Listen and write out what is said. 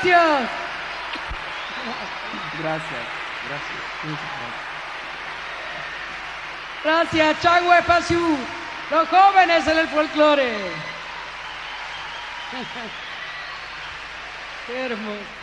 Gracias. Gracias, gracias. Muchas gracias. Gracias, Changwe Pasiu. Los jóvenes en el folclore. Qué hermoso.